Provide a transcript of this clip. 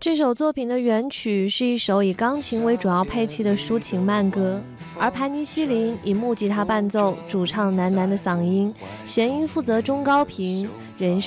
这首作品的原曲是一首以钢琴为主要配器的抒情慢歌，而盘尼西林以木吉他伴奏，主唱喃喃的嗓音，弦音负责中高频，人